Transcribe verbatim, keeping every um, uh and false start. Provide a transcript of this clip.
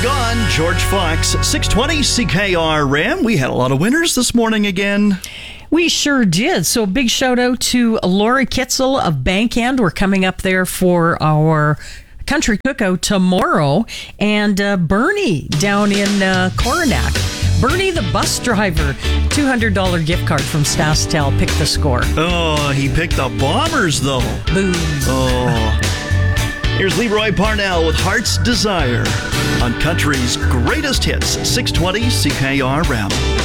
Gone, George Fox, six twenty C K R Ram. We had a lot of winners this morning again. We sure did. So big shout out to Laura Kitzel of Bankend. We're coming up there for our country cookout tomorrow. And uh, Bernie down in uh, Coronac. Bernie the bus driver, two hundred dollars gift card from Stastel. Pick the score. Oh, he picked the Bombers, though. Boo. Oh. Here's Leroy Parnell with Heart's Desire on Country's Greatest Hits, six twenty C K R Ram.